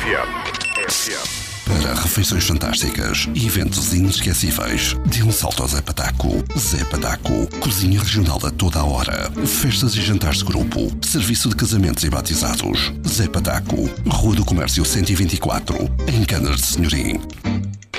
Para refeições fantásticas e eventos inesquecíveis, dê um salto ao Zé Pataco. Zé Pataco, cozinha regional a toda a hora. Festas e jantares de grupo. Serviço de casamentos e batizados. Zé Pataco, Rua do Comércio 124, em Canas de Senhorim.